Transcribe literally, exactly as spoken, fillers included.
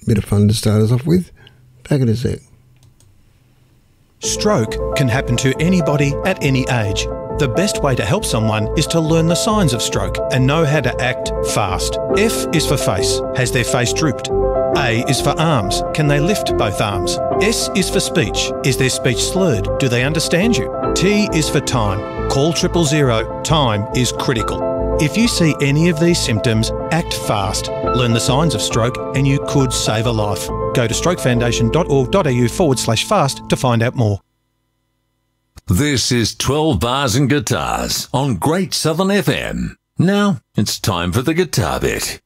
bit of fun to start us off with. Back in a sec. Stroke can happen to anybody at any age. The best way to help someone is to learn the signs of stroke and know how to act fast. F is for face. Has their face drooped? A is for arms. Can they lift both arms? S is for speech. Is their speech slurred? Do they understand you? T is for time. Call triple zero. Time is critical. If you see any of these symptoms, act fast. Learn the signs of stroke and you could save a life. Go to strokefoundation.org.au forward slash fast to find out more. This is twelve Bars and Guitars on Great Southern F M. Now it's time for the guitar bit.